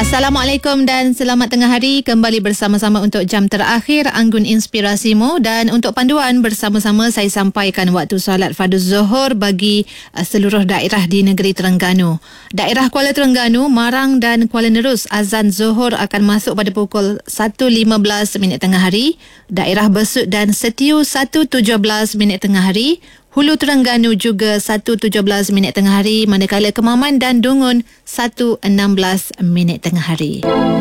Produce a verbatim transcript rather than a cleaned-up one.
Assalamualaikum dan selamat tengah hari. Kembali bersama-sama untuk jam terakhir Anggun Inspirasimu, dan untuk panduan bersama-sama saya sampaikan waktu solat fardu Zuhur bagi uh, seluruh daerah di negeri Terengganu. Daerah Kuala Terengganu, Marang dan Kuala Nerus, azan Zuhur akan masuk pada pukul satu lima belas minit tengah hari. Daerah Besut dan Setiu satu tujuh belas minit tengah hari. Hulu Terengganu juga satu tujuh belas minit tengah hari, manakala Kemaman dan Dungun satu enam belas minit tengah hari.